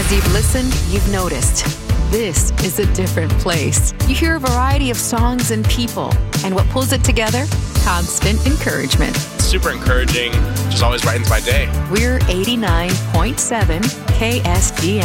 As you've listened, you've noticed. This is a different place. You hear a variety of songs and people, and what pulls it together? Constant encouragement. Super encouraging, just always brightens my day. We're 89.7 KSDM.